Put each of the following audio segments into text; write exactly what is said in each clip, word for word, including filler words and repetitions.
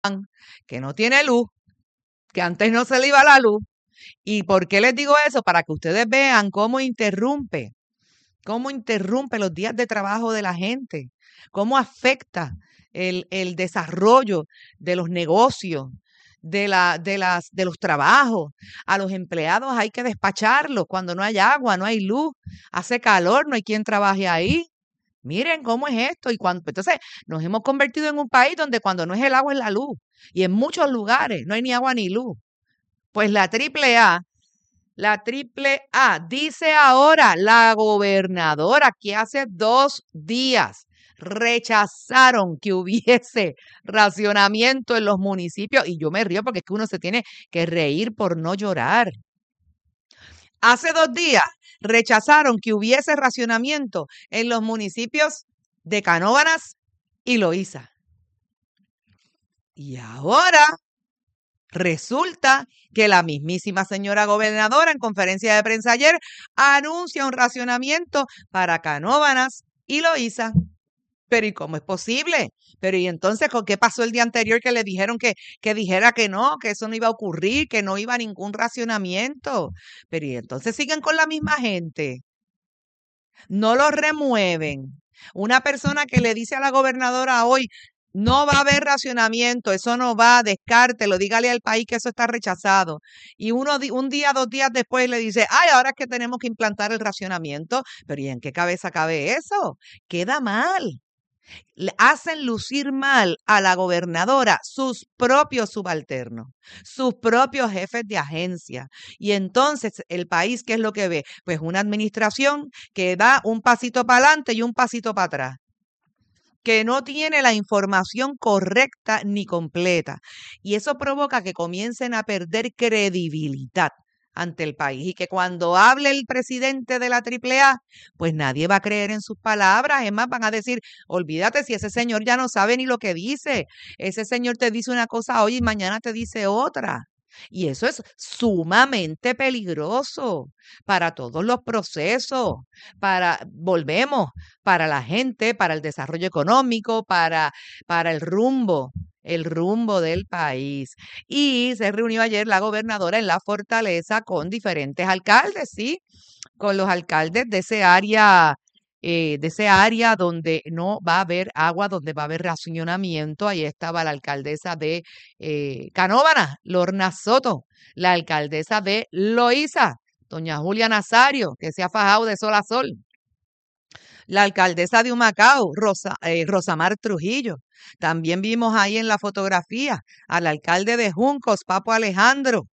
que no tiene luz, que antes no se le iba la luz. ¿Y por qué les digo eso? Para que ustedes vean cómo interrumpe, cómo interrumpe los días de trabajo de la gente, cómo afecta el, el desarrollo de los negocios, de, la, de, las, de los trabajos. A los empleados hay que despacharlos cuando no hay agua, no hay luz, hace calor, no hay quien trabaje ahí. Miren cómo es esto. Y cuando, entonces nos hemos convertido en un país donde cuando no es el agua es la luz. Y en muchos lugares no hay ni agua ni luz. Pues la triple A, la triple A, dice ahora la gobernadora que hace dos días rechazaron que hubiese racionamiento en los municipios. Y yo me río porque es que uno se tiene que reír por no llorar. Hace dos días rechazaron que hubiese racionamiento en los municipios de Canóvanas y Loíza. Y ahora resulta que la mismísima señora gobernadora en conferencia de prensa ayer anuncia un racionamiento para Canóvanas y Loíza. Pero ¿y cómo es posible? Pero ¿y entonces con qué pasó el día anterior que le dijeron que, que dijera que no, que eso no iba a ocurrir, que no iba a ningún racionamiento? Pero ¿y entonces siguen con la misma gente? No lo remueven. Una persona que le dice a la gobernadora hoy, no va a haber racionamiento, eso no va, descártelo, dígale al país que eso está rechazado. Y uno un día, dos días después le dice, ay, ahora es que tenemos que implantar el racionamiento. Pero ¿y en qué cabeza cabe eso? Queda mal. Le hacen lucir mal a la gobernadora sus propios subalternos, sus propios jefes de agencia. Y entonces el país, ¿qué es lo que ve? Pues una administración que da un pasito para adelante y un pasito para atrás, que no tiene la información correcta ni completa. Y eso provoca que comiencen a perder credibilidad ante el país y que cuando hable el presidente de la triple A, pues nadie va a creer en sus palabras. Es más, van a decir, olvídate si ese señor ya no sabe ni lo que dice. Ese señor te dice una cosa hoy y mañana te dice otra. Y eso es sumamente peligroso para todos los procesos, para, volvemos, para la gente, para el desarrollo económico, para, para el rumbo, el rumbo del país. Y se reunió ayer la gobernadora en la Fortaleza con diferentes alcaldes, ¿sí? Con los alcaldes de ese área eh, de ese área donde no va a haber agua, donde va a haber racionamiento. Ahí estaba la alcaldesa de eh, Canóvanas, Lorna Soto, la alcaldesa de Loíza, doña Julia Nazario, que se ha fajado de sol a sol, la alcaldesa de Humacao, Rosa, eh, Rosamar Trujillo. También vimos ahí en la fotografía al alcalde de Juncos, Papo Alejandro.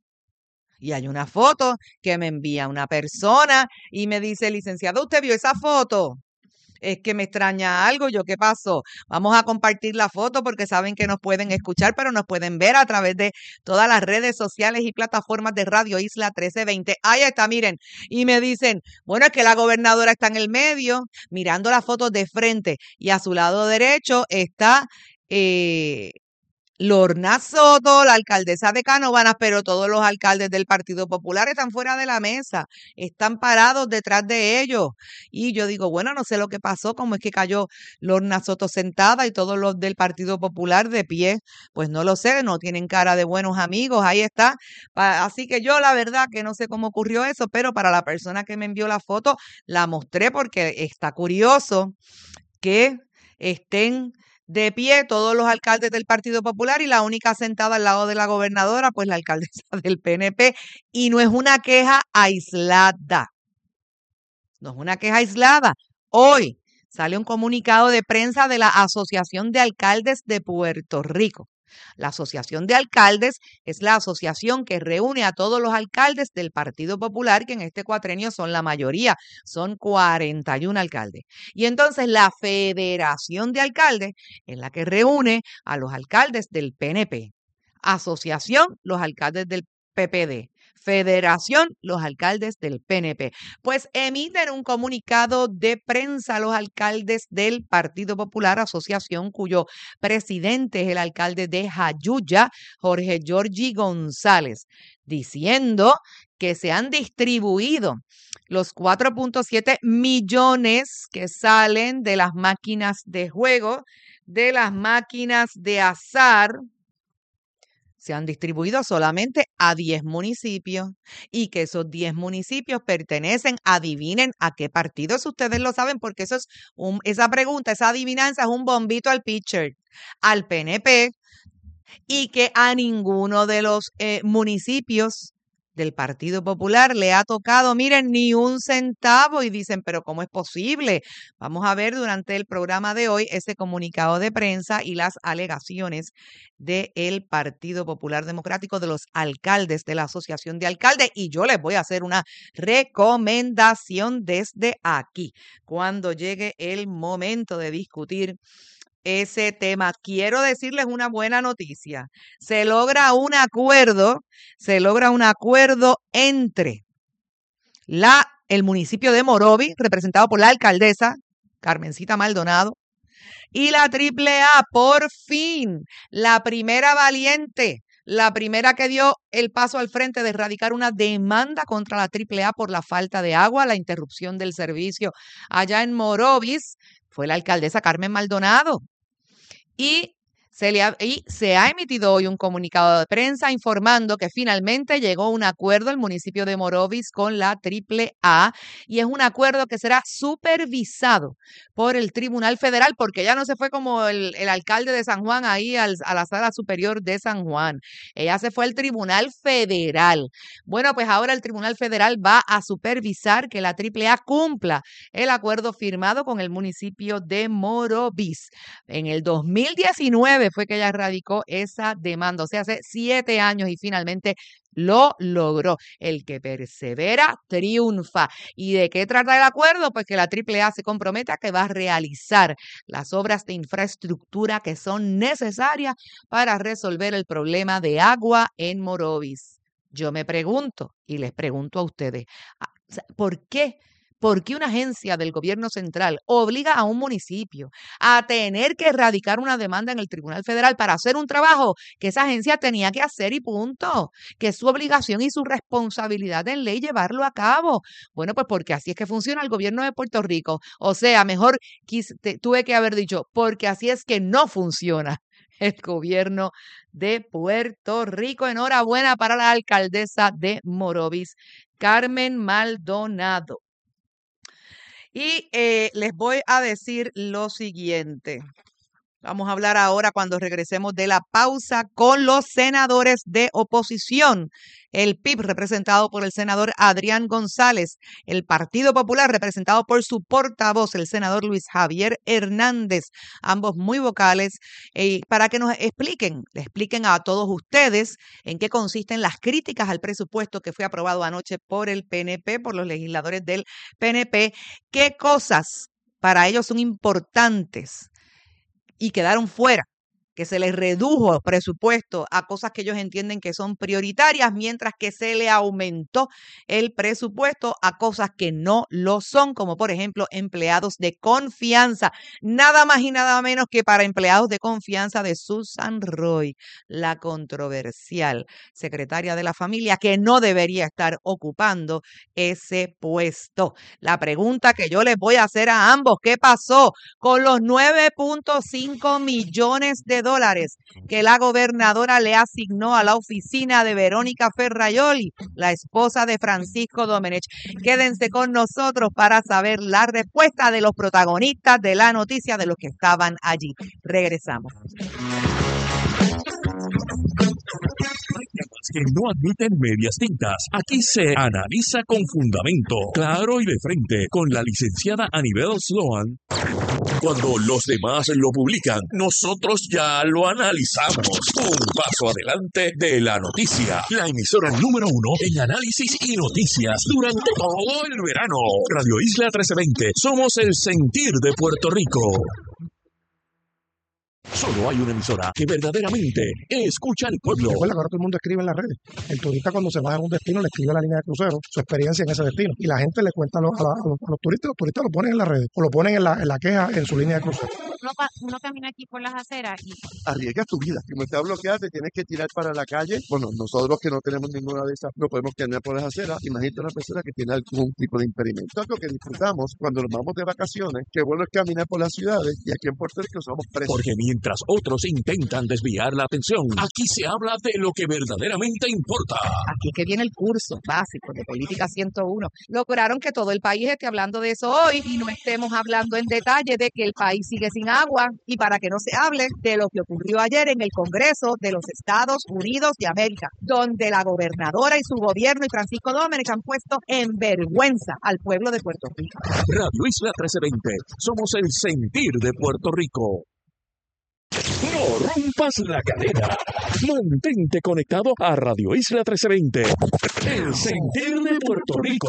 Y hay una foto que me envía una persona y me dice, licenciado, ¿usted vio esa foto? Es que me extraña algo. Yo, ¿qué pasó? Vamos a compartir la foto porque saben que nos pueden escuchar, pero nos pueden ver a través de todas las redes sociales y plataformas de Radio Isla trece veinte. Ahí está, miren. Y me dicen, bueno, es que la gobernadora está en el medio, mirando las fotos de frente, y a su lado derecho está eh, Lorna Soto, la alcaldesa de Canóvanas, pero todos los alcaldes del Partido Popular están fuera de la mesa, están parados detrás de ellos. Y yo digo, bueno, no sé lo que pasó, cómo es que cayó Lorna Soto sentada y todos los del Partido Popular de pie. Pues no lo sé, no tienen cara de buenos amigos, ahí está. Así que yo la verdad que no sé cómo ocurrió eso, pero para la persona que me envió la foto, la mostré porque está curioso que estén de pie todos los alcaldes del Partido Popular y la única sentada al lado de la gobernadora, pues la alcaldesa del P N P. Y no es una queja aislada. No es una queja aislada. Hoy sale un comunicado de prensa de la Asociación de Alcaldes de Puerto Rico. La Asociación de Alcaldes es la asociación que reúne a todos los alcaldes del Partido Popular, que en este cuatrenio son la mayoría, son cuarenta y uno alcaldes. Y entonces la Federación de Alcaldes es la que reúne a los alcaldes del P N P. Asociación, los alcaldes del P P D. Federación, los alcaldes del P N P. Pues emiten un comunicado de prensa a los alcaldes del Partido Popular, asociación cuyo presidente es el alcalde de Jayuya, Jorge Giorgi González, diciendo que se han distribuido los cuatro punto siete millones que salen de las máquinas de juego, de las máquinas de azar, se han distribuido solamente a diez municipios y que esos diez municipios pertenecen, adivinen a qué partido, eso ustedes lo saben porque eso es un, esa pregunta, esa adivinanza es un bombito al pitcher, al P N P, y que a ninguno de los eh, municipios del Partido Popular le ha tocado, miren, ni un centavo y dicen, pero ¿cómo es posible? Vamos a ver durante el programa de hoy ese comunicado de prensa y las alegaciones del Partido Popular Democrático, de los alcaldes de la Asociación de Alcaldes, y yo les voy a hacer una recomendación desde aquí cuando llegue el momento de discutir ese tema. Quiero decirles una buena noticia. Se logra un acuerdo, se logra un acuerdo entre la, el municipio de Morovis, representado por la alcaldesa Carmencita Maldonado, y la triple A, por fin, la primera valiente, la primera que dio el paso al frente de erradicar una demanda contra la triple A por la falta de agua, la interrupción del servicio allá en Morovis, fue la alcaldesa Carmen Maldonado. Y se, le ha, y se ha emitido hoy un comunicado de prensa informando que finalmente llegó un acuerdo el municipio de Morovis con la triple A y es un acuerdo que será supervisado por el Tribunal Federal, porque ella no se fue como el, el alcalde de San Juan ahí al, a la Sala Superior de San Juan. Ella se fue al Tribunal Federal. Bueno, pues ahora el Tribunal Federal va a supervisar que la triple A cumpla el acuerdo firmado con el municipio de Morovis. En el dos mil diecinueve fue que ella radicó esa demanda, o sea, hace siete años y finalmente lo logró. El que persevera triunfa. ¿Y de qué trata el acuerdo? Pues que la triple A se compromete a que va a realizar las obras de infraestructura que son necesarias para resolver el problema de agua en Morovis. Yo me pregunto y les pregunto a ustedes, ¿por qué? ¿Por qué una agencia del gobierno central obliga a un municipio a tener que erradicar una demanda en el Tribunal Federal para hacer un trabajo que esa agencia tenía que hacer y punto? Que es su obligación y su responsabilidad en ley llevarlo a cabo. Bueno, pues porque así es que funciona el gobierno de Puerto Rico. O sea, mejor quise, tuve que haber dicho, porque así es que no funciona el gobierno de Puerto Rico. Enhorabuena para la alcaldesa de Morovis, Carmen Maldonado. Y eh, les voy a decir lo siguiente. Vamos a hablar ahora cuando regresemos de la pausa con los senadores de oposición. El P I B representado por el senador Adrián González, el Partido Popular representado por su portavoz, el senador Luis Javier Hernández, ambos muy vocales, eh, para que nos expliquen, le expliquen a todos ustedes en qué consisten las críticas al presupuesto que fue aprobado anoche por el P N P, por los legisladores del P N P, qué cosas para ellos son importantes y quedaron fuera, que se les redujo el presupuesto a cosas que ellos entienden que son prioritarias, mientras que se le aumentó el presupuesto a cosas que no lo son, como por ejemplo empleados de confianza, nada más y nada menos que para empleados de confianza de Susan Roy, la controversial secretaria de la familia, que no debería estar ocupando ese puesto. La pregunta que yo les voy a hacer a ambos, ¿qué pasó con los nueve punto cinco millones de dólares que la gobernadora le asignó a la oficina de Verónica Ferraioli, la esposa de Francisco Domenech? Quédense con nosotros para saber la respuesta de los protagonistas de la noticia, de los que estaban allí. Regresamos. Que no admiten medias tintas. Aquí se analiza con fundamento, claro y de frente, con la licenciada Anibel Sloan. Cuando los demás lo publican, nosotros ya lo analizamos. Un paso adelante de la noticia. La emisora número uno en análisis y noticias durante todo el verano. Radio Isla trece veinte. Somos el sentir de Puerto Rico. Solo hay una emisora que verdaderamente escucha al pueblo. Recuerda que ahora todo el mundo escribe en las redes. El turista cuando se va a un destino le escribe a la línea de crucero su experiencia en ese destino. Y la gente le cuenta a los, a, la, a los, a los turistas, los turistas lo ponen en las redes o lo ponen en la, en la queja en su línea de crucero. Uno, uno camina aquí por las aceras y... Arriesgas tu vida. Si no está bloqueada, te tienes que tirar para la calle. Bueno, nosotros que no tenemos ninguna de esas, no podemos caminar por las aceras. Imagínate una persona que tiene algún tipo de impedimento. Es lo que disfrutamos cuando nos vamos de vacaciones. Qué bueno es caminar por las ciudades y aquí en Puerto Rico somos presos. Porque mientras mientras otros intentan desviar la atención. Aquí se habla de lo que verdaderamente importa. Aquí es que viene el curso básico de Política ciento uno. Lograron que todo el país esté hablando de eso hoy y no estemos hablando en detalle de que el país sigue sin agua y para que no se hable de lo que ocurrió ayer en el Congreso de los Estados Unidos de América, donde la gobernadora y su gobierno y Francisco Domínguez han puesto en vergüenza al pueblo de Puerto Rico. Radio Isla trece veinte. Somos el sentir de Puerto Rico. No rompas la cadena. Mantente conectado a Radio Isla trece veinte. El sentir de Puerto Rico.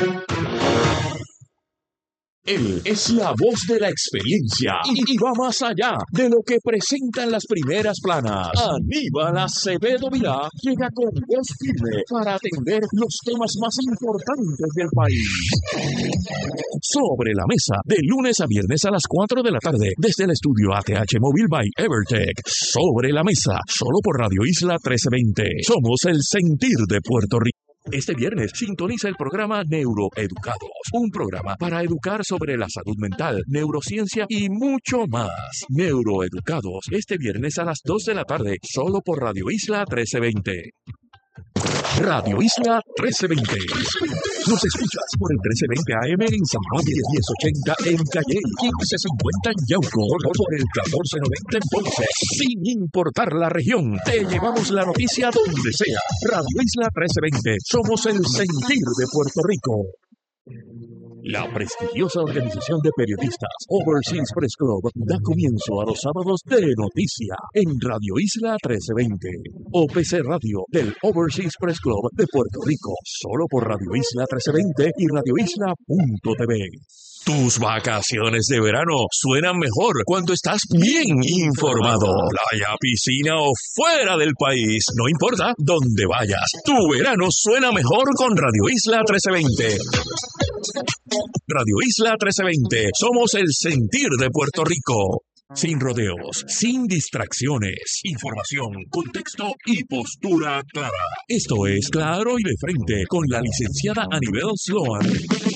Él es la voz de la experiencia y, y va más allá de lo que presentan las primeras planas. Aníbal Acevedo Vilá llega con voz firme para atender los temas más importantes del país. Sobre la mesa, de lunes a viernes a las cuatro de la tarde, desde el estudio A T H Móvil by Evertech. Sobre la mesa, solo por Radio Isla trece veinte. Somos el sentir de Puerto Rico. Este viernes sintoniza el programa Neuroeducados, un programa para educar sobre la salud mental, neurociencia y mucho más. Neuroeducados, este viernes a las dos de la tarde, solo por Radio Isla trece veinte. Radio Isla trece veinte. Nos escuchas por el trece veinte A M en San Juan, diez ochenta en Calle, quince cincuenta en Yauco, por el catorce noventa en Ponce. Sin importar la región, te llevamos la noticia donde sea. Radio Isla trece veinte. Somos el sentir de Puerto Rico. La prestigiosa organización de periodistas Overseas Press Club da comienzo a los sábados de noticia en Radio Isla trece veinte. O P C Radio del Overseas Press Club de Puerto Rico, solo por Radio Isla trece veinte y radio isla punto t v. Tus vacaciones de verano suenan mejor cuando estás bien informado. Playa, piscina o fuera del país, no importa dónde vayas. Tu verano suena mejor con Radio Isla trece veinte. Radio Isla trece veinte. Somos el sentir de Puerto Rico. Sin rodeos, sin distracciones, información, contexto y postura clara. Esto es Claro y de Frente con la licenciada Anibel Sloan.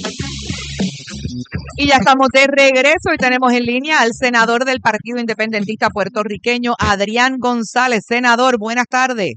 Y ya estamos de regreso y tenemos en línea al senador del Partido Independentista Puertorriqueño, Adrián González. Senador, buenas tardes.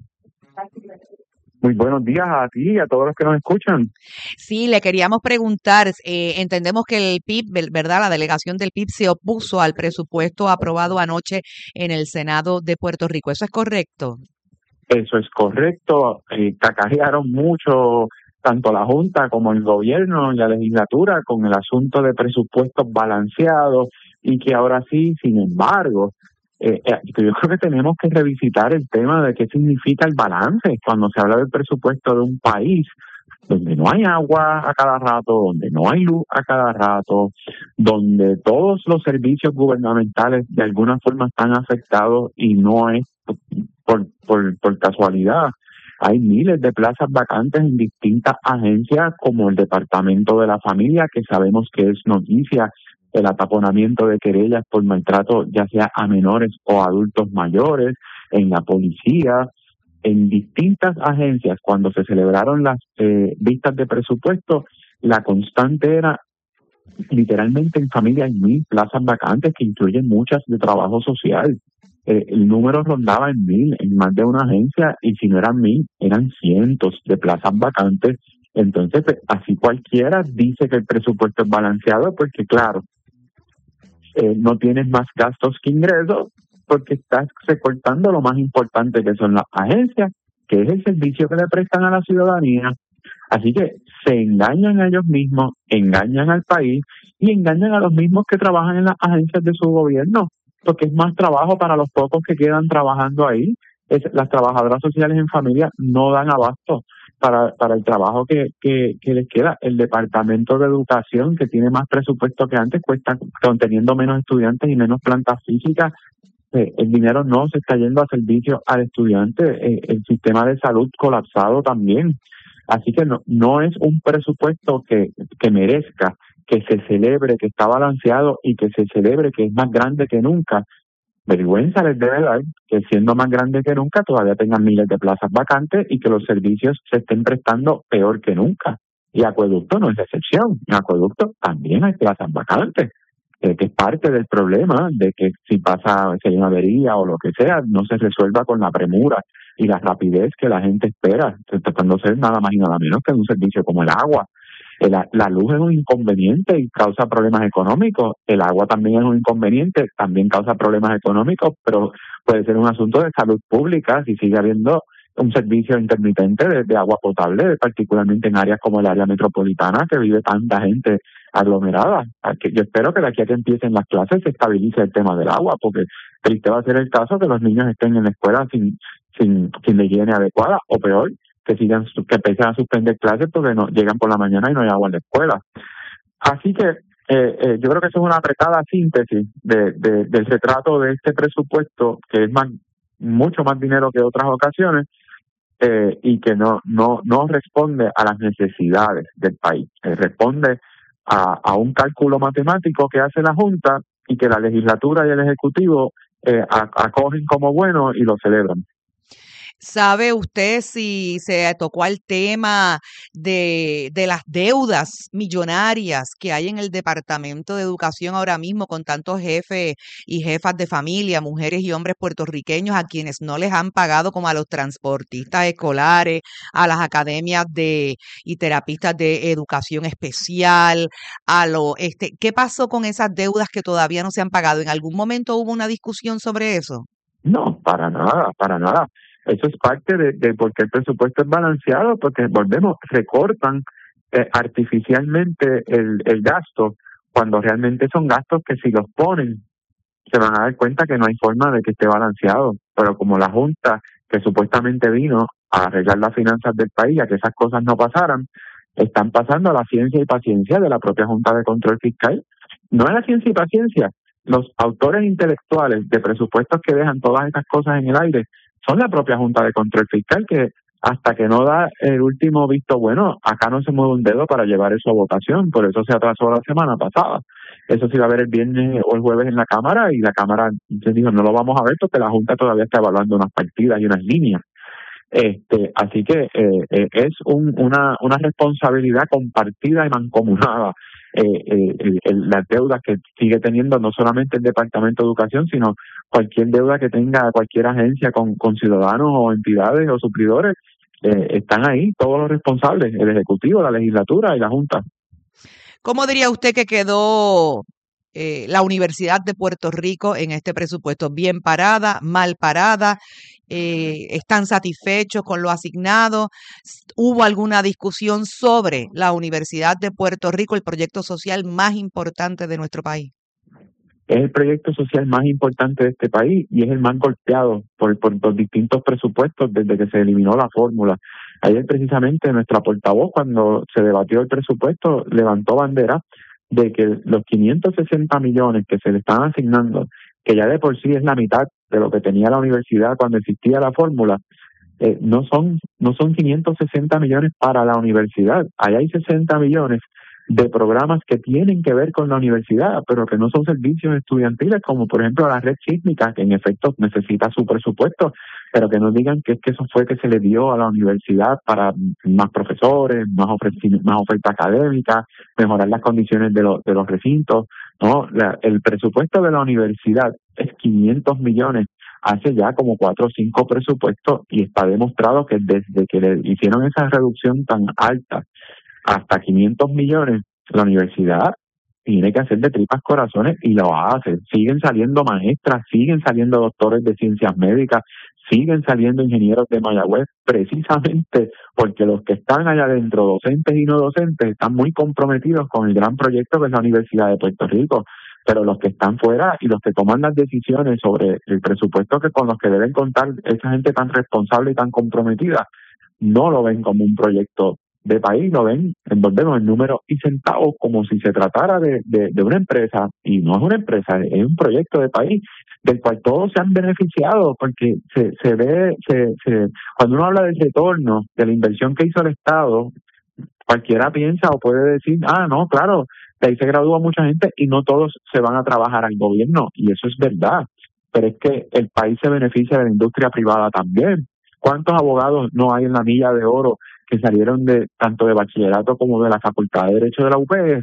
Muy buenos días a ti y a todos los que nos escuchan. Sí, le queríamos preguntar, eh, entendemos que el P I B, ¿verdad? La delegación del P I B se opuso al presupuesto aprobado anoche en el Senado de Puerto Rico. ¿Eso es correcto? Eso es correcto. Eh, cacarearon mucho tanto la Junta como el gobierno y la legislatura con el asunto de presupuestos balanceados y que ahora sí, sin embargo, Eh, eh, yo creo que tenemos que revisitar el tema de qué significa el balance cuando se habla del presupuesto de un país donde no hay agua a cada rato, donde no hay luz a cada rato, donde todos los servicios gubernamentales de alguna forma están afectados y no es por, por, por casualidad. Hay miles de plazas vacantes en distintas agencias como el Departamento de la Familia, que sabemos que es noticia, el ataponamiento de querellas por maltrato, ya sea a menores o a adultos mayores, en la policía, en distintas agencias. Cuando se celebraron las eh, vistas de presupuesto, la constante era, literalmente en familia hay mil plazas vacantes que incluyen muchas de trabajo social. Eh, el número rondaba en mil, en más de una agencia, y si no eran mil, eran cientos de plazas vacantes. Entonces, así cualquiera dice que el presupuesto es balanceado, porque claro, Eh, no tienes más gastos que ingresos porque estás recortando lo más importante que son las agencias, que es el servicio que le prestan a la ciudadanía. Así que se engañan a ellos mismos, engañan al país y engañan a los mismos que trabajan en las agencias de su gobierno, porque es más trabajo para los pocos que quedan trabajando ahí. Es, las trabajadoras sociales en familia no dan abasto para, para el trabajo que, que, que les queda. El Departamento de Educación, que tiene más presupuesto que antes, cuesta conteniendo menos estudiantes y menos plantas físicas. Eh, el dinero no se está yendo a servicio al estudiante. Eh, el sistema de salud colapsado también. Así que no, no es un presupuesto que, que merezca que se celebre, que está balanceado y que se celebre que es más grande que nunca. Vergüenza les debe dar que siendo más grande que nunca todavía tengan miles de plazas vacantes y que los servicios se estén prestando peor que nunca. Y Acueducto no es excepción. En Acueducto también hay plazas vacantes. eh, que es parte del problema de que si pasa, si hay una avería o lo que sea, no se resuelva con la premura y la rapidez que la gente espera, tratando de ser nada más y nada menos que un servicio como el agua. La, la luz es un inconveniente y causa problemas económicos. El agua también es un inconveniente, también causa problemas económicos, pero puede ser un asunto de salud pública si sigue habiendo un servicio intermitente de, de agua potable, particularmente en áreas como el área metropolitana que vive tanta gente aglomerada. Yo espero que de aquí a que empiecen las clases se estabilice el tema del agua, porque triste va a ser el caso que los niños estén en la escuela sin, sin, sin la higiene adecuada, o peor, que sigan que empiecen a suspender clases porque no llegan por la mañana y no hay agua en la escuela. Así que eh, eh, yo creo que eso es una apretada síntesis de, de, del retrato de este presupuesto, que es más mucho más dinero que otras ocasiones, eh, y que no no no responde a las necesidades del país, eh, responde a, a un cálculo matemático que hace la Junta y que la legislatura y el Ejecutivo eh, acogen como bueno y lo celebran. ¿Sabe usted si se tocó el tema de, de las deudas millonarias que hay en el Departamento de Educación ahora mismo con tantos jefes y jefas de familia, mujeres y hombres puertorriqueños a quienes no les han pagado, como a los transportistas escolares, a las academias de y terapistas de educación especial, a lo este, ¿qué pasó con esas deudas que todavía no se han pagado? ¿En algún momento hubo una discusión sobre eso? No, para nada, para nada. Eso es parte de, de por qué el presupuesto es balanceado, porque volvemos, recortan eh, artificialmente el, el gasto, cuando realmente son gastos que si los ponen, se van a dar cuenta que no hay forma de que esté balanceado. Pero como la Junta, que supuestamente vino a arreglar las finanzas del país, a que esas cosas no pasaran, están pasando a la ciencia y paciencia de la propia Junta de Control Fiscal. No es la ciencia y paciencia. Los autores intelectuales de presupuestos que dejan todas estas cosas en el aire son la propia Junta de Control Fiscal, que hasta que no da el último visto bueno, acá no se mueve un dedo para llevar eso a votación. Por eso se atrasó la semana pasada. Eso se iba a ver el viernes o el jueves en la Cámara, y la Cámara se dijo, no lo vamos a ver porque la Junta todavía está evaluando unas partidas y unas líneas. Este, así que eh, eh, es un, una, una responsabilidad compartida y mancomunada. Eh, eh, el, el, las deudas que sigue teniendo no solamente el Departamento de Educación, sino cualquier deuda que tenga cualquier agencia con, con ciudadanos o entidades o suplidores, eh, están ahí todos los responsables, el Ejecutivo, la Legislatura y la Junta. ¿Cómo diría usted que quedó eh, la Universidad de Puerto Rico en este presupuesto? ¿Bien parada, mal parada? Eh, ¿Están satisfechos con lo asignado? ¿Hubo alguna discusión sobre la Universidad de Puerto Rico, el proyecto social más importante de nuestro país? Es el proyecto social más importante de este país y es el más golpeado por, por los distintos presupuestos desde que se eliminó la fórmula. Ayer precisamente nuestra portavoz, cuando se debatió el presupuesto, levantó bandera de que los quinientos sesenta millones que se le están asignando, que ya de por sí es la mitad de lo que tenía la universidad cuando existía la fórmula, eh, no son no son quinientos sesenta millones para la universidad. Ahí hay sesenta millones de programas que tienen que ver con la universidad, pero que no son servicios estudiantiles, como por ejemplo la red sísmica, que en efecto necesita su presupuesto, pero que no digan que es que eso fue que se le dio a la universidad para más profesores, más, más oferta académica, mejorar las condiciones de, lo, de los recintos. No, la, el presupuesto de la universidad es quinientos millones, hace ya como cuatro o cinco presupuestos, y está demostrado que desde que le hicieron esa reducción tan alta hasta quinientos millones, la universidad tiene que hacer de tripas corazones y lo hace. Siguen saliendo maestras, siguen saliendo doctores de ciencias médicas, siguen saliendo ingenieros de Mayagüez, precisamente porque los que están allá adentro, docentes y no docentes, están muy comprometidos con el gran proyecto que es la Universidad de Puerto Rico. Pero los que están fuera y los que toman las decisiones sobre el presupuesto que con los que deben contar esa gente tan responsable y tan comprometida, no lo ven como un proyecto de país, lo ven, volvemos en números y centavos, como si se tratara de, de, de una empresa, y no es una empresa, es un proyecto de país del cual todos se han beneficiado, porque se, se ve, se, se cuando uno habla del retorno de la inversión que hizo el Estado, cualquiera piensa o puede decir, ah, no, claro, de ahí se gradúa mucha gente y no todos se van a trabajar al gobierno, y eso es verdad, pero es que el país se beneficia de la industria privada también. ¿Cuántos abogados no hay en la milla de oro que salieron de tanto de bachillerato como de la Facultad de Derecho de la U P R?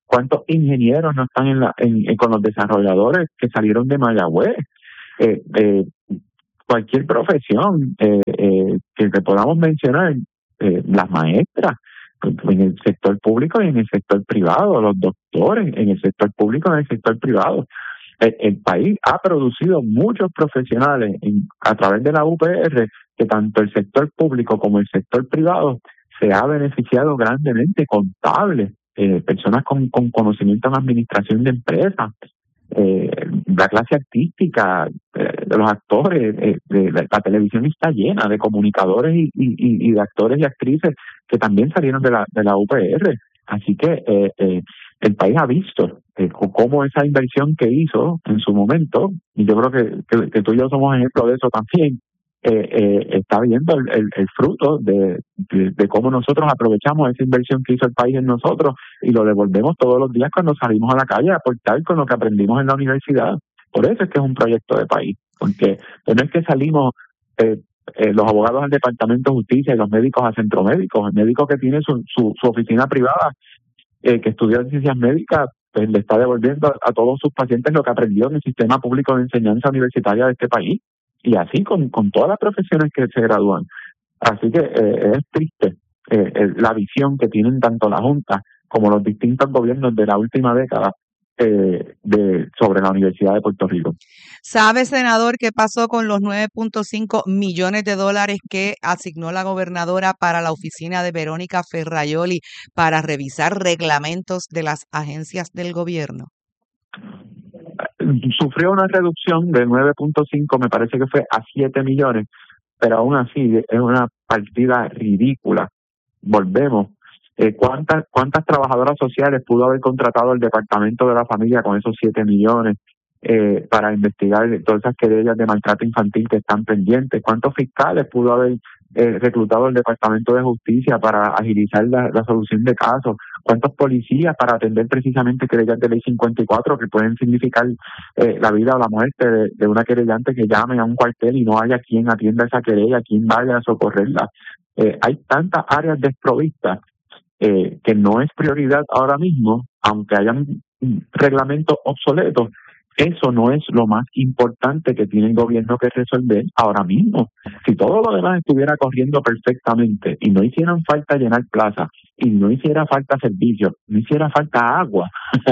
¿Cuántos ingenieros no están en la, en, en, con los desarrolladores que salieron de Mayagüez? Eh, eh, cualquier profesión eh, eh, que, que podamos mencionar, eh, las maestras en el sector público y en el sector privado, los doctores en el sector público y en el sector privado. El, el país ha producido muchos profesionales en, a través de la U P R, que tanto el sector público como el sector privado se ha beneficiado grandemente, contables, eh, personas con, con conocimiento en administración de empresas, eh, la clase artística, eh, de los actores, eh, de la, la televisión está llena de comunicadores y, y, y de actores y actrices que también salieron de la, de la U P R. Así que eh, eh, el país ha visto eh, cómo esa inversión que hizo en su momento, y yo creo que, que, que tú y yo somos ejemplos de eso también, eh, eh, está viendo el, el, el fruto de, de, de cómo nosotros aprovechamos esa inversión que hizo el país en nosotros y lo devolvemos todos los días cuando salimos a la calle a aportar con lo que aprendimos en la universidad. Por eso es que es un proyecto de país, porque no es que salimos eh, eh, los abogados al Departamento de Justicia y los médicos a centro médicos. El médico que tiene su, su, su oficina privada, eh, que estudió en ciencias médicas, pues le está devolviendo a, a todos sus pacientes lo que aprendió en el sistema público de enseñanza universitaria de este país. Y así con, con todas las profesiones que se gradúan. Así que eh, es triste eh, eh, la visión que tienen tanto la Junta como los distintos gobiernos de la última década eh, de sobre la Universidad de Puerto Rico. ¿Sabe, senador, qué pasó con los nueve punto cinco millones de dólares que asignó la gobernadora para la oficina de Verónica Ferraioli para revisar reglamentos de las agencias del gobierno? Sufrió una reducción de nueve punto cinco, me parece que fue a siete millones, pero aún así es una partida ridícula. Volvemos. Eh, ¿cuántas, ¿Cuántas trabajadoras sociales pudo haber contratado el Departamento de la Familia con esos siete millones eh, para investigar todas esas querellas de maltrato infantil que están pendientes? ¿Cuántos fiscales pudo haber eh, reclutado el Departamento de Justicia para agilizar la, la solución de casos? ¿Cuántos policías para atender precisamente querellas de ley cincuenta y cuatro que pueden significar eh, la vida o la muerte de, de una querellante que llame a un cuartel y no haya quien atienda esa querella, quien vaya a socorrerla? Eh, hay tantas áreas desprovistas eh, que no es prioridad ahora mismo, aunque hayan reglamentos obsoletos. Eso no es lo más importante que tiene el gobierno que resolver ahora mismo. Si todo lo demás estuviera corriendo perfectamente y no hicieran falta llenar plazas y no hiciera falta servicios, no hiciera falta agua,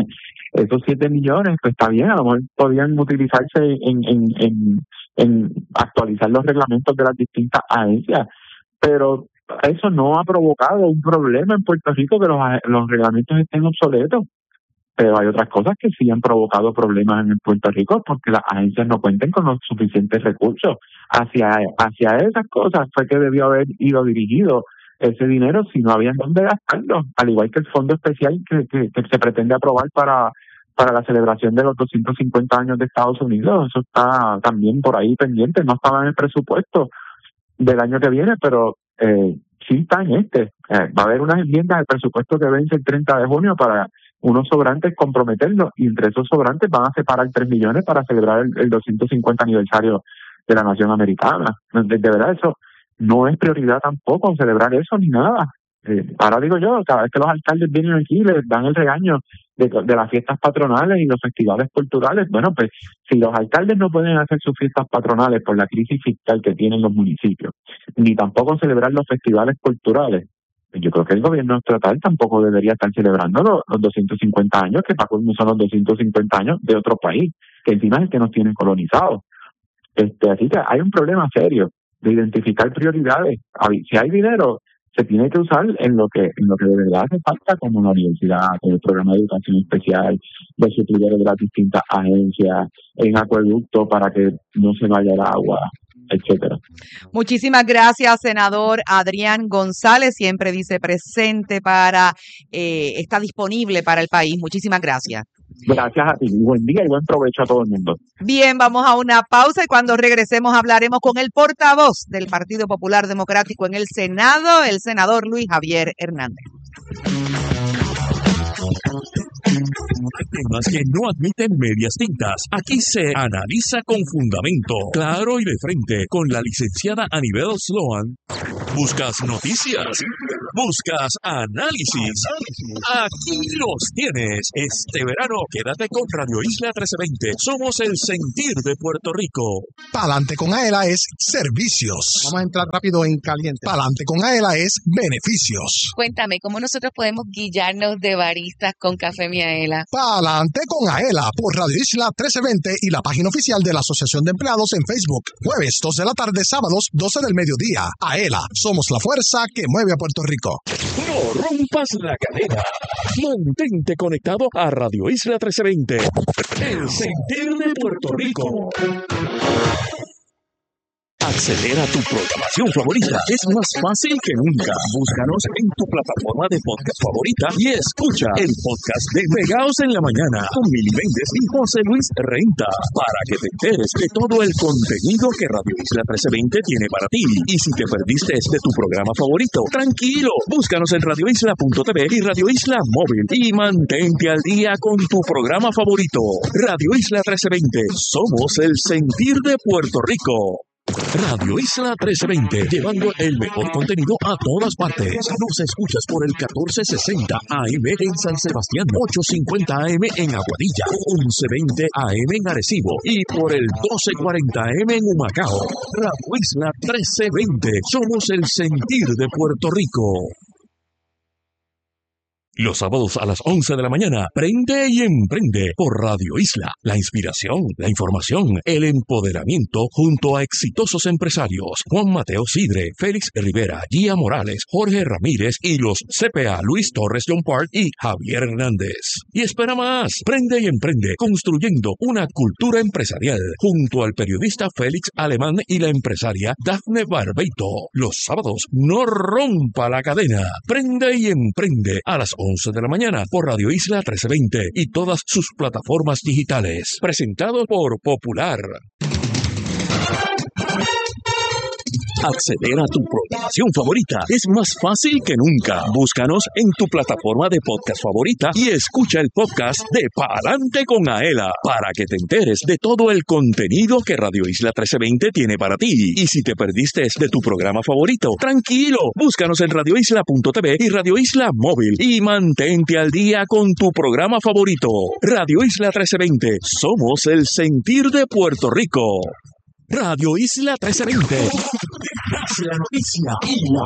esos siete millones, pues está bien, a lo mejor podían utilizarse en, en, en, en actualizar los reglamentos de las distintas agencias, pero eso no ha provocado un problema en Puerto Rico que los, los reglamentos estén obsoletos. Pero hay otras cosas que sí han provocado problemas en Puerto Rico porque las agencias no cuentan con los suficientes recursos. Hacia, hacia esas cosas fue que debió haber ido dirigido ese dinero si no había dónde gastarlo. Al igual que el fondo especial que, que, que se pretende aprobar para, para la celebración de los doscientos cincuenta años de Estados Unidos. Eso está también por ahí pendiente. No estaba en el presupuesto del año que viene, pero eh, sí está en este. Eh, va a haber unas enmiendas al presupuesto que vence el treinta de junio para unos sobrantes comprometerlos, y entre esos sobrantes van a separar tres millones para celebrar el, el doscientos cincuenta aniversario de la nación americana. De, de verdad, eso no es prioridad tampoco, celebrar eso ni nada. Eh, ahora digo yo, cada vez que los alcaldes vienen aquí les dan el regaño de, de las fiestas patronales y los festivales culturales. Bueno, pues si los alcaldes no pueden hacer sus fiestas patronales por la crisis fiscal que tienen los municipios, ni tampoco celebrar los festivales culturales, yo creo que el gobierno estatal tampoco debería estar celebrando los, los doscientos cincuenta años, que para colmo son los doscientos cincuenta años de otro país, que encima es el que nos tienen colonizados. Este, así que hay un problema serio de identificar prioridades. Si hay dinero, se tiene que usar en lo que en lo que de verdad hace falta, como la universidad, con el programa de educación especial, los suplidores de las distintas agencias, en acueducto para que no se vaya el agua, etcétera. Muchísimas gracias, senador Adrián González, siempre dice presente para, eh, está disponible para el país. Muchísimas gracias. Gracias a ti, buen día y buen provecho a todo el mundo. Bien, vamos a una pausa y cuando regresemos hablaremos con el portavoz del Partido Popular Democrático en el Senado, el senador Luis Javier Hernández. Temas que no admiten medias tintas. Aquí se analiza con fundamento, claro y de frente, con la licenciada Anibel Sloan. ¿Buscas noticias? buscas análisis. Aquí los tienes. Este verano quédate con Radio Isla trece veinte. Somos el sentir de Puerto Rico. Pa'lante con Aela es servicios. Vamos a entrar rápido en caliente. Pa'lante con Aela es beneficios. Cuéntame, ¿cómo nosotros podemos guillarnos de baristas con Café Miaela? Pa'lante con Aela por Radio Isla trece veinte y la página oficial de la Asociación de Empleados en Facebook. Jueves dos de la tarde, sábados doce del mediodía. Aela, somos la fuerza que mueve a Puerto Rico. No rompas la cadena. Mantente conectado a Radio Isla trece veinte. El sentir de Puerto Rico. Acceder a tu programación favorita es más fácil que nunca. Búscanos en tu plataforma de podcast favorita y escucha el podcast de Pegaos en la Mañana con Mili Méndez y José Luis Renta para que te enteres de todo el contenido que Radio Isla trece veinte tiene para ti. Y si te perdiste de tu programa favorito, tranquilo, búscanos en radio isla punto t v y Radio Isla Móvil y mantente al día con tu programa favorito. Radio Isla trece veinte, somos el sentir de Puerto Rico. Radio Isla trece veinte, llevando el mejor contenido a todas partes. Nos escuchas por el catorce sesenta A M en San Sebastián, ochocientos cincuenta A M en Aguadilla, once veinte A M en Arecibo y por el doce cuarenta A M en Humacao. Radio Isla trece veinte, somos el sentir de Puerto Rico. Los sábados a las once de la mañana, prende y emprende por Radio Isla. La inspiración, la información, el empoderamiento junto a exitosos empresarios. Juan Mateo Sidre, Félix Rivera, Gia Morales, Jorge Ramírez y los C P A Luis Torres John Park y Javier Hernández. Y espera más, prende y emprende construyendo una cultura empresarial junto al periodista Félix Alemán y la empresaria Dafne Barbeito. Los sábados, no rompa la cadena. Prende y emprende a las once de la mañana por Radio Isla trece veinte y todas sus plataformas digitales. Presentado por Popular. Acceder a tu programación favorita es más fácil que nunca. Búscanos en tu plataforma de podcast favorita y escucha el podcast de Pa'lante con Aela para que te enteres de todo el contenido que Radio Isla trece veinte tiene para ti. Y si te perdiste de tu programa favorito, tranquilo, búscanos en radio isla punto t v y Radio Isla Móvil y mantente al día con tu programa favorito. Radio Isla trece veinte, somos el sentir de Puerto Rico. Radio Isla trece veinte. La noticia y la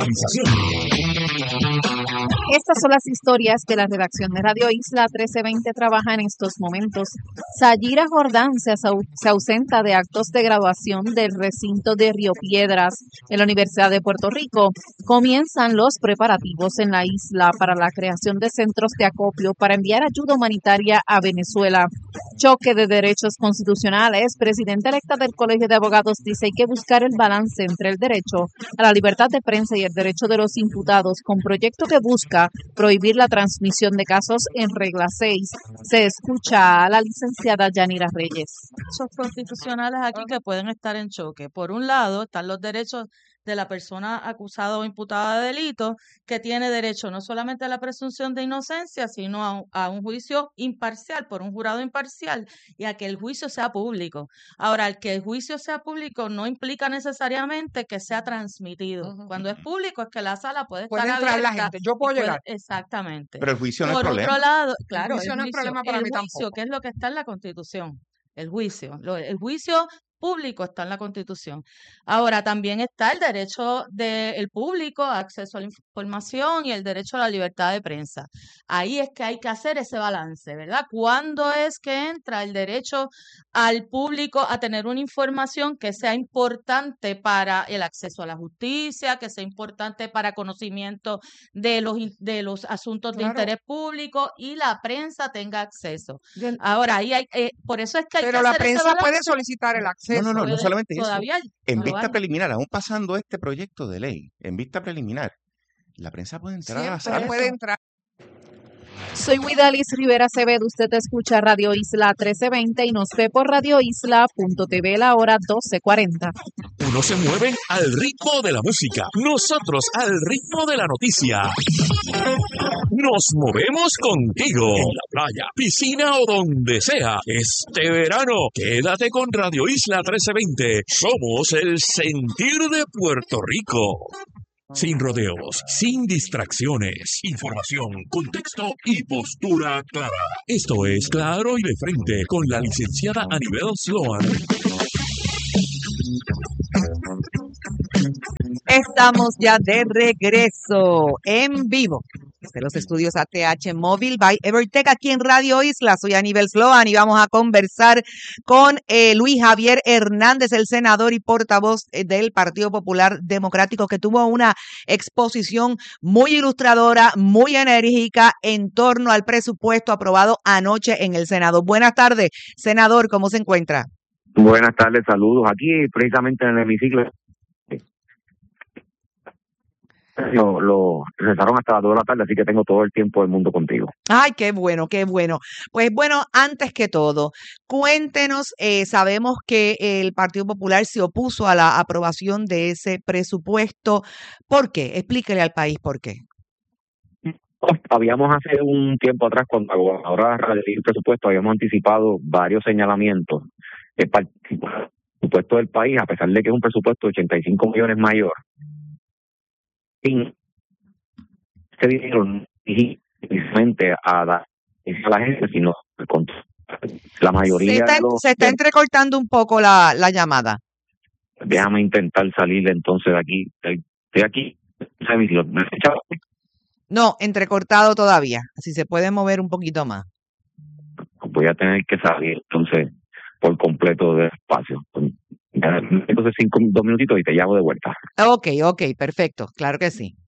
fiscalización. Estas son las historias que la redacción de Radio Isla trece veinte trabaja en estos momentos. Sayira Jordán se, au- se ausenta de actos de graduación del recinto de Río Piedras en la Universidad de Puerto Rico. Comienzan los preparativos en la isla para la creación de centros de acopio para enviar ayuda humanitaria a Venezuela. Choque de derechos constitucionales. Presidenta electa del Colegio de Abogados dice hay que buscar el balance entre el derecho a la libertad de prensa y el derecho de los imputados con proyecto que busca prohibir la transmisión de casos en regla seis. Se escucha a la licenciada Yanira Reyes. Derechos constitucionales aquí que pueden estar en choque. Por un lado, están los derechos de la persona acusada o imputada de delito, que tiene derecho no solamente a la presunción de inocencia, sino a un, a un juicio imparcial, por un jurado imparcial, y a que el juicio sea público. Ahora, el que el juicio sea público no implica necesariamente que sea transmitido. Uh-huh. Cuando es público es que la sala puede, puede estar entrar abierta. La gente. Yo puedo llegar. Puede, exactamente. Pero el juicio no por es problema. Por otro lado, claro, el juicio el no juicio, es problema para el mí juicio, tampoco. que es lo que está en la Constitución. El juicio. Lo, el juicio público está en la Constitución. Ahora, también está el derecho del público a acceso a la información y el derecho a la libertad de prensa. Ahí es que hay que hacer ese balance, ¿verdad? ¿Cuándo es que entra el derecho al público a tener una información que sea importante para el acceso a la justicia, que sea importante para conocimiento de los, de los asuntos claro. de interés público y la prensa tenga acceso? Ahora, ahí hay, eh, por eso es que hay Pero que la hacer prensa ese balance. puede solicitar el acceso. No, no, no, no solamente eso. Todavía, en todavía. vista preliminar, aún pasando este proyecto de ley, en vista preliminar, la prensa puede entrar Siempre a la sala. puede entrar. Soy Widalis Rivera Acevedo, usted escucha Radio Isla trece veinte y nos ve por radio isla punto t v la hora doce cuarenta. Uno se mueve al ritmo de la música, nosotros al ritmo de la noticia. Nos movemos contigo, en la playa, piscina o donde sea. Este verano, quédate con Radio Isla trece veinte. Somos el sentir de Puerto Rico. Sin rodeos, sin distracciones. Información, contexto y postura clara. Esto es Claro y de Frente con la licenciada Anibel Sloan. Estamos ya de regreso en vivo desde los estudios A T H Móvil by Evertech aquí en Radio Isla. Soy Anibel Sloan y vamos a conversar con eh, Luis Javier Hernández, el senador y portavoz eh, del Partido Popular Democrático, que tuvo una exposición muy ilustradora, muy enérgica en torno al presupuesto aprobado anoche en el Senado. Buenas tardes, senador, ¿cómo se encuentra? Buenas tardes, saludos. Aquí precisamente en el hemiciclo lo, lo rezaron hasta las dos de la tarde, así que tengo todo el tiempo del mundo contigo. Ay, qué bueno, qué bueno. Pues bueno, antes que todo, cuéntenos, eh, sabemos que el Partido Popular se opuso a la aprobación de ese presupuesto. ¿Por qué? Explíquele al país por qué. Habíamos hace un tiempo atrás, cuando la gobernadora radió el presupuesto, habíamos anticipado varios señalamientos. El presupuesto del país, a pesar de que es un presupuesto de ochenta y cinco millones mayor, sin ese dinero no precisamente a dar a la gente, sino con la mayoría Se está, de los... se está entrecortando un poco la, la llamada. Déjame intentar salir entonces de aquí. Estoy aquí. ¿Me escuchas? No, entrecortado todavía. Así se puede mover un poquito más. Voy a tener que salir entonces por completo del espacio. Entonces cinco, dos minutitos y te llamo de vuelta. Ok, ok, perfecto, claro que sí.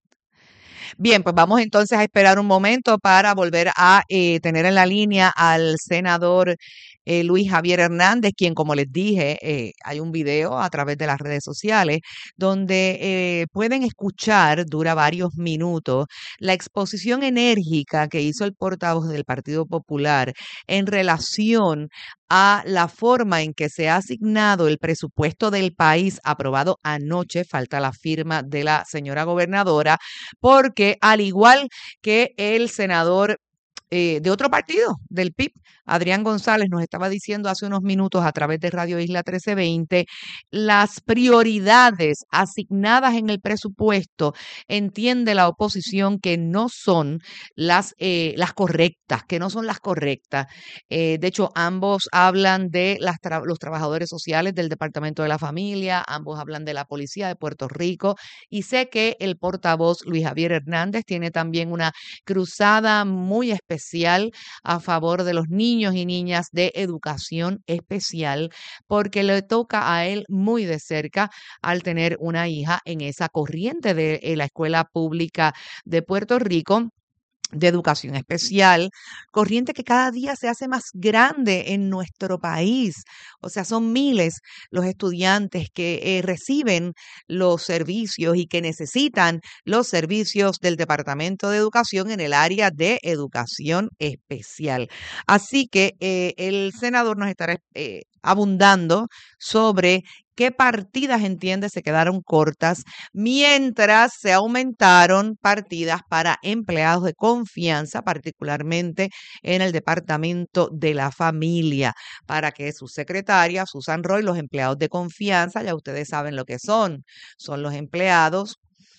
Bien, pues vamos entonces a esperar un momento para volver a eh, tener en la línea al senador eh, Luis Javier Hernández, quien, como les dije, eh, hay un video a través de las redes sociales donde eh, pueden escuchar, dura varios minutos, la exposición enérgica que hizo el portavoz del Partido Popular en relación a la forma en que se ha asignado el presupuesto del país aprobado anoche, falta la firma de la señora gobernadora, porque al igual que el senador eh, de otro partido, del P I B, Adrián González, nos estaba diciendo hace unos minutos a través de Radio Isla trece veinte, las prioridades asignadas en el presupuesto, entiende la oposición que no son las, eh, las correctas, que no son las correctas. Eh, de hecho, ambos hablan de las tra- los trabajadores sociales del Departamento de la Familia, ambos hablan de la Policía de Puerto Rico, y sé que el portavoz Luis Javier Hernández tiene también una cruzada muy especial a favor de los niños y niñas de educación especial, porque le toca a él muy de cerca al tener una hija en esa corriente de eh, la escuela pública de Puerto Rico de educación especial, corriente que cada día se hace más grande en nuestro país. O sea, son miles los estudiantes que eh, reciben los servicios y que necesitan los servicios del Departamento de Educación en el área de educación especial. Así que eh, el senador nos estará eh, abundando sobre qué partidas, entiende, se quedaron cortas, mientras se aumentaron partidas para empleados de confianza, particularmente en el Departamento de la Familia, para que sus secretarias, Susan Roy, los empleados de confianza, ya ustedes saben lo que son, son los empleados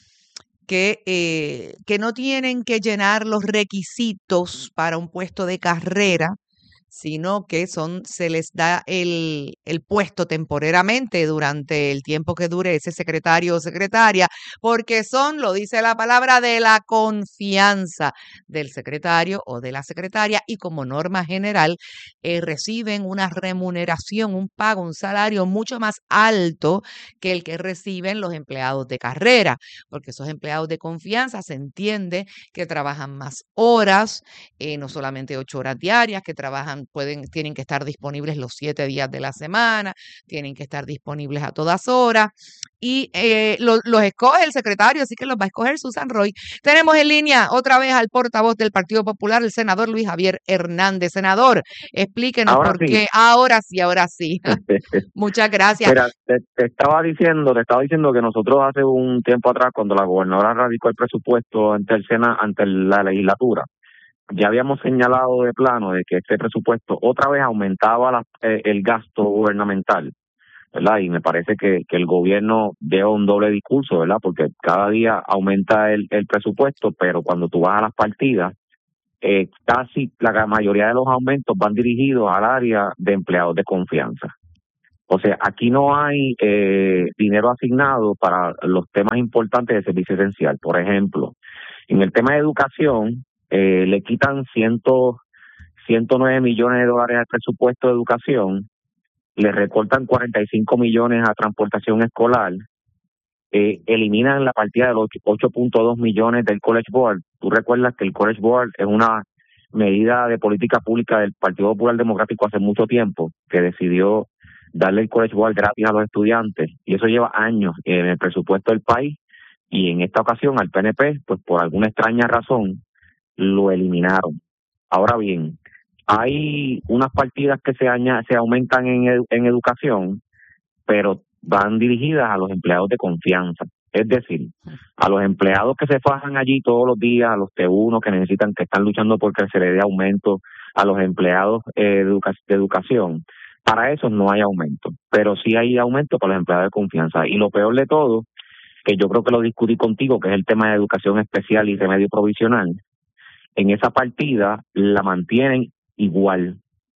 que, eh, que no tienen que llenar los requisitos para un puesto de carrera, sino que son, se les da el, el puesto temporeramente durante el tiempo que dure ese secretario o secretaria, porque son, lo dice la palabra, de la confianza del secretario o de la secretaria, y como norma general eh, reciben una remuneración, un pago, un salario mucho más alto que el que reciben los empleados de carrera, porque esos empleados de confianza se entiende que trabajan más horas, eh, no solamente ocho horas diarias, que trabajan pueden, tienen que estar disponibles los siete días de la semana, tienen que estar disponibles a todas horas, y eh, lo, los escoge el secretario, así que los va a escoger Susan Roy. Tenemos en línea otra vez al portavoz del Partido Popular, el senador Luis Javier Hernández. Senador, explíquenos Ahora por sí. qué. Ahora sí, ahora sí. Muchas gracias. Mira, te, te estaba diciendo, te estaba diciendo que nosotros hace un tiempo atrás, cuando la gobernadora radicó el presupuesto ante el Sena, ante la legislatura, ya habíamos señalado de plano de que este presupuesto otra vez aumentaba la, eh, el gasto gubernamental, ¿verdad? Y me parece que, que el gobierno lleva un doble discurso, ¿verdad? Porque cada día aumenta el, el presupuesto, pero cuando tú vas a las partidas, eh, casi la mayoría de los aumentos van dirigidos al área de empleados de confianza. O sea, aquí no hay eh, dinero asignado para los temas importantes de servicio esencial. Por ejemplo, en el tema de educación, eh, le quitan ciento, ciento nueve millones de dólares al presupuesto de educación, le recortan cuarenta y cinco millones a transportación escolar, eh, eliminan la partida de los ocho punto dos millones del College Board. Tú recuerdas que el College Board es una medida de política pública del Partido Popular Democrático hace mucho tiempo, que decidió darle el College Board gratis a los estudiantes, y eso lleva años en el presupuesto del país, y en esta ocasión al P N P, pues por alguna extraña razón, lo eliminaron. Ahora bien, hay unas partidas que se, aña- se aumentan en, edu- en educación, pero van dirigidas a los empleados de confianza. Es decir, a los empleados que se fajan allí todos los días, a los T uno que necesitan, que están luchando por que se les dé aumento, a los empleados eh, de, educa- de educación. Para esos no hay aumento, pero sí hay aumento para los empleados de confianza. Y lo peor de todo, que yo creo que lo discutí contigo, que es el tema de educación especial y remedio provisional, en esa partida la mantienen igual.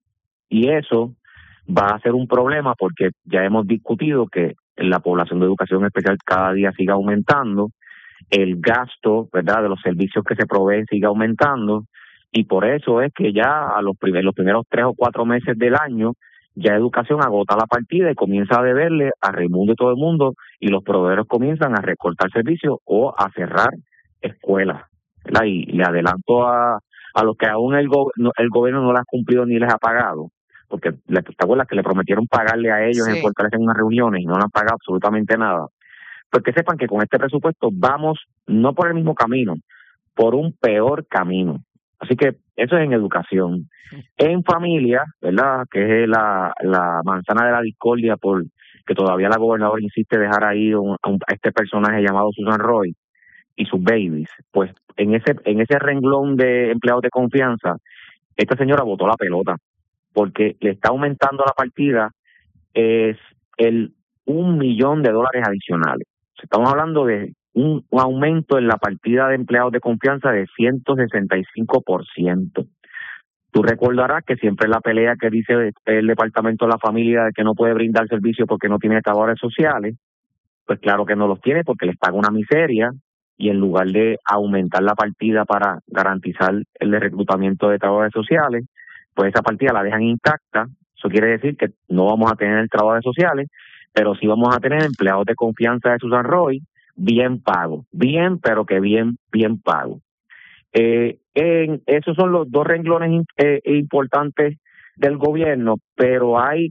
Y eso va a ser un problema porque ya hemos discutido que la población de educación especial cada día sigue aumentando, el gasto, ¿verdad?, de los servicios que se proveen sigue aumentando, y por eso es que ya a los, primer, los primeros tres o cuatro meses del año ya educación agota la partida y comienza a deberle a Raimundo y todo el mundo, y los proveedores comienzan a recortar servicios o a cerrar escuelas, ¿verdad? Y le adelanto a, a los que aún el, go, no, el gobierno no les ha cumplido ni les ha pagado, porque ¿te acuerdas que le prometieron pagarle a ellos Sí. en Fortaleza en unas reuniones y no le han pagado absolutamente nada? Pues que sepan que con este presupuesto vamos no por el mismo camino, por un peor camino. Así que eso es en educación. En familia, ¿verdad?, que es la, la manzana de la discordia, por que todavía la gobernadora insiste dejar ahí un, a, un, a este personaje llamado Susan Roy y sus babies. Pues en ese en ese renglón de empleados de confianza, esta señora botó la pelota, porque le está aumentando la partida es el un millón de dólares adicionales. Estamos hablando de un, un aumento en la partida de empleados de confianza de ciento sesenta y cinco por ciento. Tú recordarás que siempre la pelea que dice el Departamento de la Familia de que no puede brindar servicio porque no tiene trabajadores sociales, pues claro que no los tiene porque les paga una miseria, y en lugar de aumentar la partida para garantizar el reclutamiento de trabajadores sociales, pues esa partida la dejan intacta. Eso quiere decir que no vamos a tener trabajadores sociales, pero sí vamos a tener empleados de confianza de Susan Roy bien pagos, bien, pero que bien, bien pagos. Eh, en, esos son los dos renglones eh, importantes del gobierno, pero hay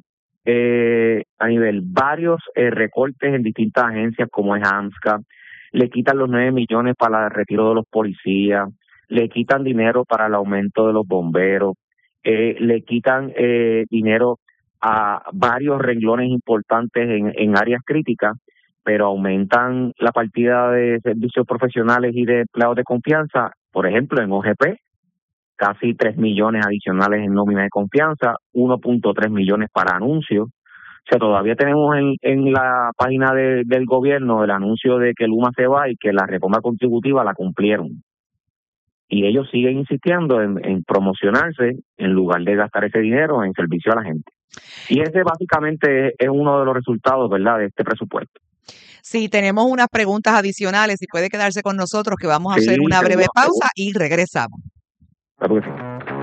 eh, a nivel varios eh, recortes en distintas agencias como es AMSCA, le quitan los nueve millones para el retiro de los policías, le quitan dinero para el aumento de los bomberos, eh, le quitan eh, dinero a varios renglones importantes en, en áreas críticas, pero aumentan la partida de servicios profesionales y de empleados de confianza. Por ejemplo, en O G P, casi tres millones adicionales en nómina de confianza, uno punto tres millones para anuncios. O sea, todavía tenemos en, en la página de, del gobierno el anuncio de que Luma se va y que la reforma contributiva la cumplieron. Y ellos siguen insistiendo en, en promocionarse en lugar de gastar ese dinero en servicio a la gente. Y ese básicamente es, es uno de los resultados, ¿verdad?, de este presupuesto. Sí, tenemos unas preguntas adicionales y puede quedarse con nosotros, que vamos a Sí, hacer una breve seguro, pausa seguro. y regresamos. Claro que sí.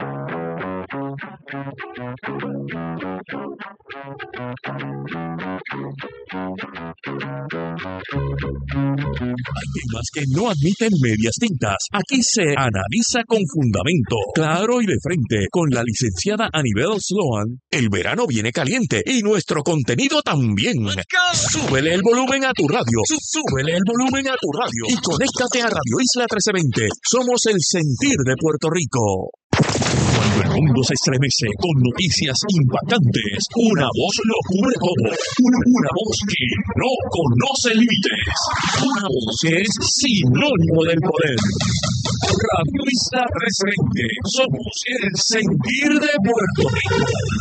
Hay temas que no admiten medias tintas. Aquí se analiza con fundamento, claro y de frente, con la licenciada Anibel Sloan. El verano viene caliente y nuestro contenido también. Súbele el volumen a tu radio. Sú- Súbele el volumen a tu radio. Y conéctate a Radio Isla trece veinte. Somos el sentir de Puerto Rico. Cuando el mundo se estremece con noticias impactantes, una voz lo cubre todo. Una, una voz que no conoce límites. Una voz que es sinónimo del poder. Radio Isla trescientos veinte. Somos el sentir de Puerto Rico.